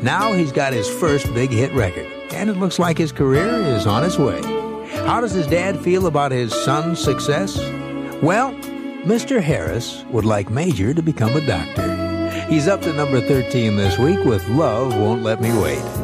Now he's got his first big hit record, and it looks like his career is on its way. How does his dad feel about his son's success? Well, Mr. Harris would like Major to become a doctor. He's up to number 13 this week with Love Won't Let Me Wait.